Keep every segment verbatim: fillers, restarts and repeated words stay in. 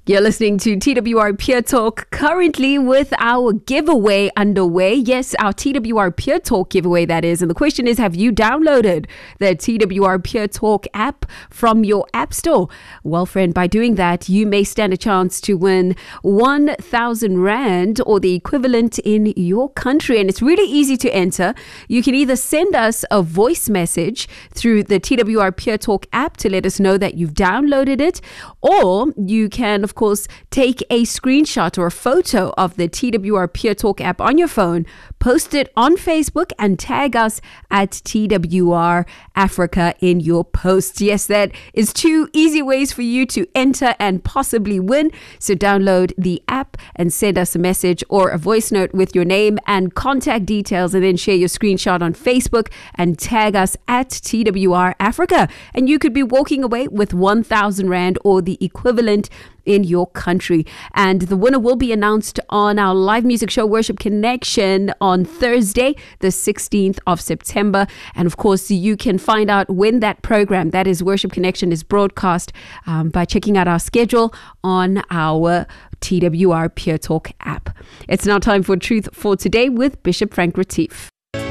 You're listening to T W R Peer Talk, currently with our giveaway underway. Yes, our T W R Peer Talk giveaway, that is. And the question is, have you downloaded the T W R Peer Talk app from your app store? Well, friend, by doing that, you may stand a chance to win one thousand rand or the equivalent in your country. And it's really easy to enter. You can either send us a voice message through the T W R Peer Talk app to let us know that you've downloaded it, or you can, of course, take a screenshot or a photo of the T W R Peer Talk app on your phone, post it on Facebook, and tag us at T W R Africa in your posts. Yes, that is two easy ways for you to enter and possibly win. So download the app and send us a message or a voice note with your name and contact details, and then share your screenshot on Facebook and tag us at T W R Africa. And you could be walking away with one thousand rand or the equivalent in your country. And the winner will be announced on our live music show Worship Connection on Thursday, the sixteenth of September. And of course, you can find out when that program, that is Worship Connection, is broadcast um, by checking out our schedule on our T W R Peer Talk app. It's now time for Truth for Today with Bishop Frank Retief.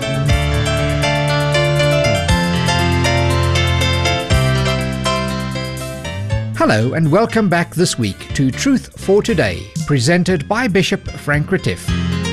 Hello and welcome back this week to Truth for Today, presented by Bishop Frank Retief.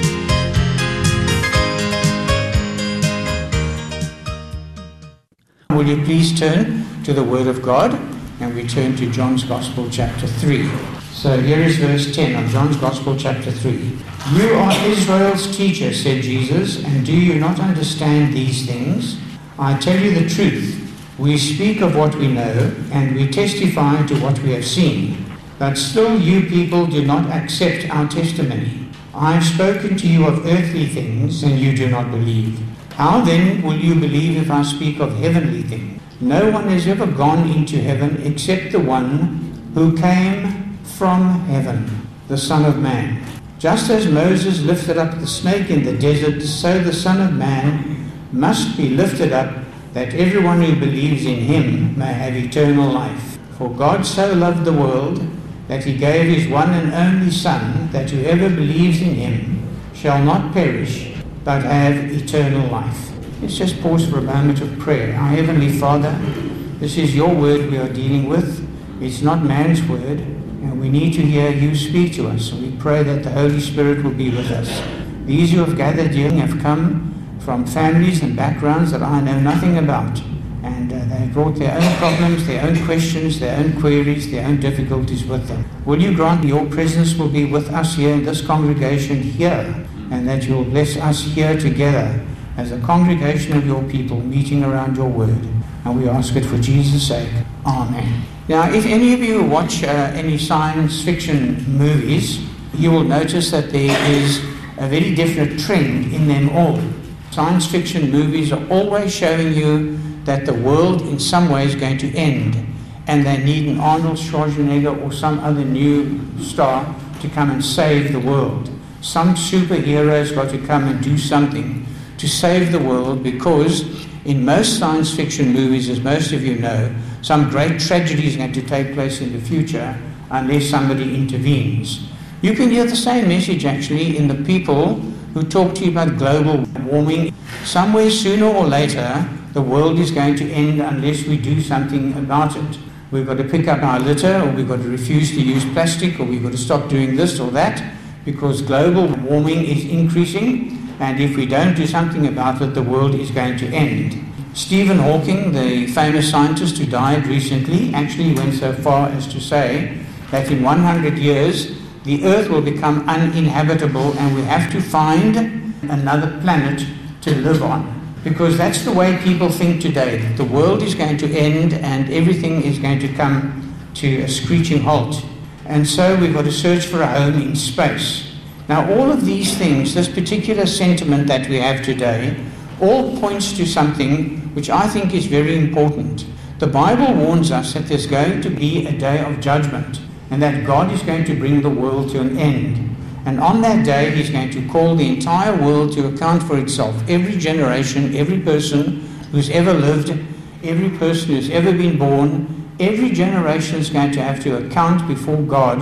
Will you please turn to the Word of God, and we turn to John's Gospel chapter three. So here is verse ten of John's Gospel chapter three. You are Israel's teacher, said Jesus, and do you not understand these things? I tell you the truth. We speak of what we know, and we testify to what we have seen. But still you people do not accept our testimony. I have spoken to you of earthly things, and you do not believe. How then will you believe if I speak of heavenly things? No one has ever gone into heaven except the one who came from heaven, the Son of Man. Just as Moses lifted up the snake in the desert, so the Son of Man must be lifted up, that everyone who believes in him may have eternal life. For God so loved the world that he gave his one and only Son, that whoever believes in him shall not perish, but have eternal life. Let's just pause for a moment of prayer. Our Heavenly Father, this is your word we are dealing with. It's not man's word, and we need to hear you speak to us. And we pray that the Holy Spirit will be with us. These who have gathered here have come from families and backgrounds that I know nothing about, and uh, they brought their own problems, their own questions, their own queries, their own difficulties with them. Will you grant your presence will be with us here in this congregation here, and that you will bless us here together as a congregation of your people meeting around your word, and we ask it for Jesus' sake. Amen. Now, if any of you watch uh, any science fiction movies, you will notice that there is a very definite trend in them all. Science fiction movies are always showing you that the world in some way is going to end, and they need an Arnold Schwarzenegger or some other new star to come and save the world. Some superhero's got to come and do something to save the world, because in most science fiction movies, as most of you know, some great tragedy is going to take place in the future unless somebody intervenes. You can hear the same message actually in the people who talk to you about global warming. Somewhere sooner or later, the world is going to end unless we do something about it. We've got to pick up our litter, or we've got to refuse to use plastic, or we've got to stop doing this or that, because global warming is increasing, and if we don't do something about it, the world is going to end. Stephen Hawking, the famous scientist who died recently, actually went so far as to say that in one hundred years, the earth will become uninhabitable, and we have to find another planet to live on. Because that's the way people think today, that the world is going to end and everything is going to come to a screeching halt. And so we've got to search for a home in space. Now, all of these things, this particular sentiment that we have today, all points to something which I think is very important. The Bible warns us that there's going to be a day of judgment, and that God is going to bring the world to an end. And on that day, he's going to call the entire world to account for itself. Every generation, every person who's ever lived, every person who's ever been born, every generation is going to have to account before God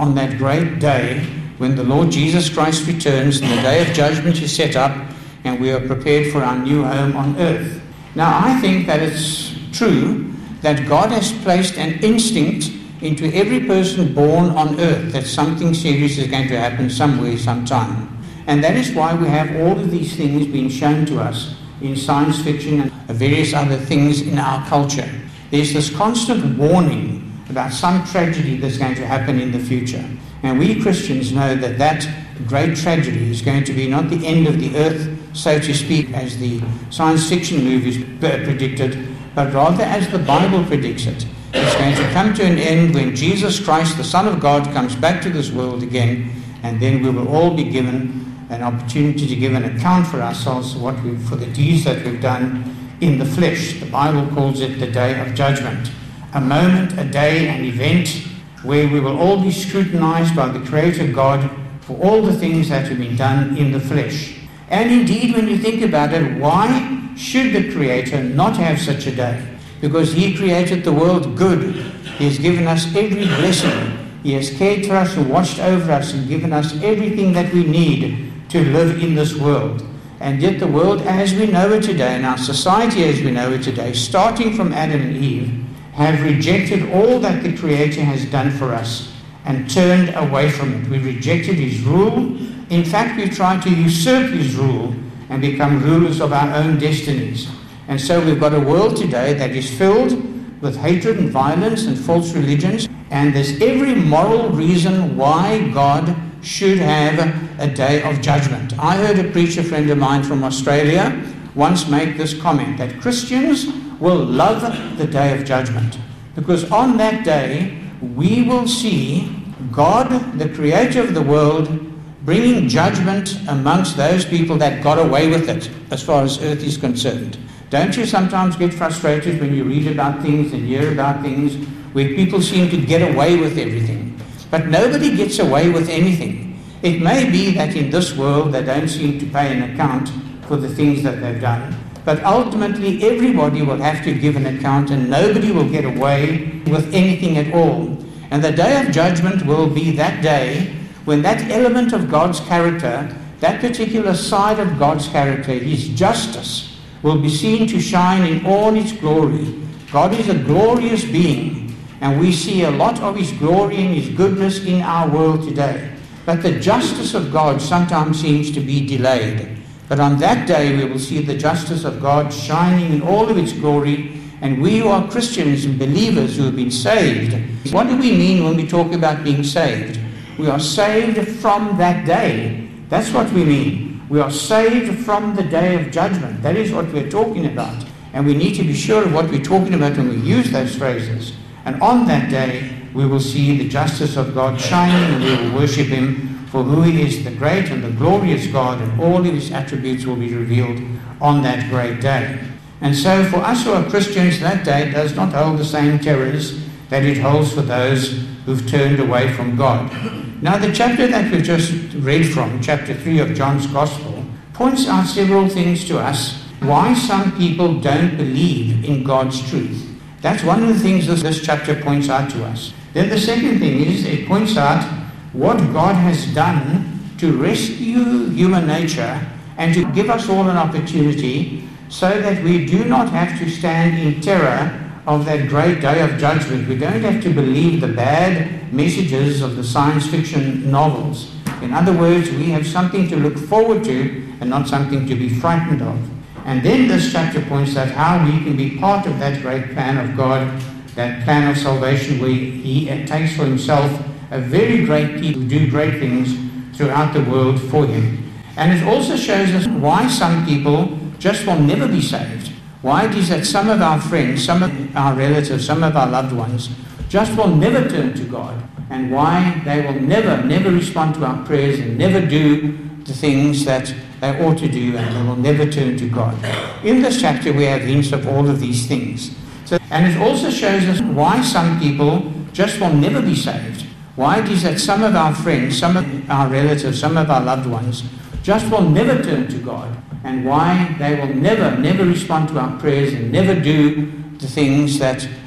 on that great day when the Lord Jesus Christ returns and the day of judgment is set up and we are prepared for our new home on earth. Now, I think that it's true that God has placed an instinct into every person born on earth that something serious is going to happen somewhere, sometime. And that is why we have all of these things being shown to us in science fiction and various other things in our culture. There's this constant warning about some tragedy that's going to happen in the future. And we Christians know that that great tragedy is going to be not the end of the earth, so to speak, as the science fiction movies predicted, but rather as the Bible predicts it. It's going to come to an end when Jesus Christ, the Son of God, comes back to this world again, and then we will all be given an opportunity to give an account for ourselves what we, for the deeds that we've done in the flesh. The Bible calls it the day of judgment. A moment, a day, an event where we will all be scrutinized by the Creator God for all the things that have been done in the flesh. And indeed, when you think about it, why should the Creator not have such a day? Because He created the world good. He has given us every blessing. He has cared for us and watched over us and given us everything that we need to live in this world. And yet the world as we know it today, and our society as we know it today, starting from Adam and Eve, have rejected all that the Creator has done for us and turned away from it. We rejected His rule. In fact, we've tried to usurp His rule and become rulers of our own destinies. And so we've got a world today that is filled with hatred and violence and false religions, and there's every moral reason why God should have a day of judgment. I heard a preacher friend of mine from Australia once make this comment, that Christians will love the day of judgment, because on that day we will see God, the Creator of the world, bringing judgment amongst those people that got away with it as far as earth is concerned. Don't you sometimes get frustrated when you read about things and hear about things where people seem to get away with everything? But nobody gets away with anything. It may be that in this world they don't seem to pay an account for the things that they've done, but ultimately everybody will have to give an account, and nobody will get away with anything at all. And the day of judgment will be that day when that element of God's character, that particular side of God's character, His justice, will be seen to shine in all its glory. God is a glorious being, and we see a lot of His glory and His goodness in our world today. But the justice of God sometimes seems to be delayed. But on that day we will see the justice of God shining in all of its glory, and we who are Christians and believers who have been saved, what do we mean when we talk about being saved? We are saved from that day. That's what we mean. We are saved from the day of judgment. That is what we're talking about. And we need to be sure of what we're talking about when we use those phrases. And on that day, we will see the justice of God shining, and we will worship Him for who He is, the great and the glorious God, and all of His attributes will be revealed on that great day. And so for us who are Christians, that day does not hold the same terrors that it holds for those who've turned away from God. Now, the chapter that we've just read from, chapter three of John's Gospel, points out several things to us why some people don't believe in God's truth. That's one of the things that this chapter points out to us. Then the second thing is it points out what God has done to rescue human nature and to give us all an opportunity so that we do not have to stand in terror of that great day of judgment. We don't have to believe the bad messages of the science fiction novels. In other words, we have something to look forward to and not something to be frightened of. And then this chapter points out how we can be part of that great plan of God, that plan of salvation where He takes for Himself a very great people who do great things throughout the world for Him. And it also shows us why some people just will never be saved. Why it is that some of our friends, some of our relatives, some of our loved ones just will never turn to God, and why they will never, never respond to our prayers and never do the things that they ought to do, and they will never turn to God. In this chapter we have hints of all of these things. So, and it also shows us why some people just will never be saved. Why it is that some of our friends, some of our relatives, some of our loved ones just will never turn to God, and why they will never, never respond to our prayers and never do the things that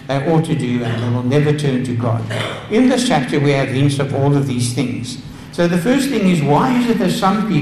they ought to do, and they will never turn to God. In this chapter we have hints of all of these things. So the first thing is, why is it that some people